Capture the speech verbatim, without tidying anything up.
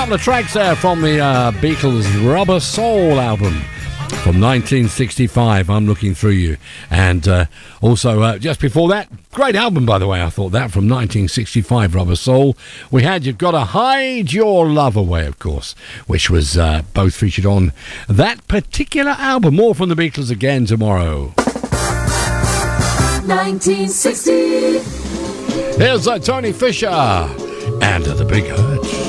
couple of tracks there from the uh, Beatles' Rubber Soul album from nineteen sixty-five. I'm Looking Through You. And uh, also, uh, just before that, great album, by the way, I thought that, from nineteen sixty-five, Rubber Soul. We had You've Gotta Hide Your Love Away, of course, which was uh, both featured on that particular album. More from the Beatles again tomorrow. nineteen sixty. Here's uh, Tony Fisher and uh, The Big Hurt.